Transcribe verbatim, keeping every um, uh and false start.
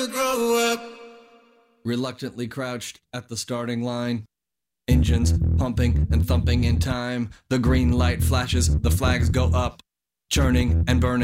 grow up. Reluctantly crouched at the starting line. Engines pumping and thumping in time. The green light flashes, the flags go up. Churning and burning.